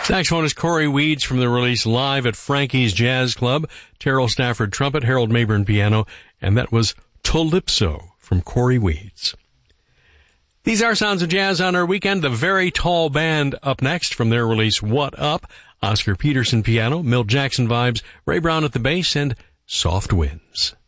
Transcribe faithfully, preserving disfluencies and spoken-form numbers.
Saxophonist Corey Weeds from the release Live at Frankie's Jazz Club, Terrell Stafford trumpet, Harold Mayburn piano, and that was Calypso from Corey Weeds. These are Sounds of Jazz on our weekend. The Very Tall Band up next from their release What Up, Oscar Peterson piano, Milt Jackson vibes, Ray Brown at the bass, and Soft Winds.